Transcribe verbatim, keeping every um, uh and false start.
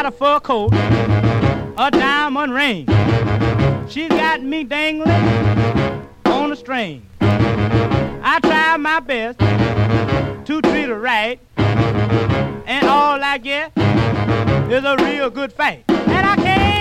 got a fur coat, a diamond ring. She's got me dangling on a string. I try my best to treat her right, and all I get is a real good fight. And I can't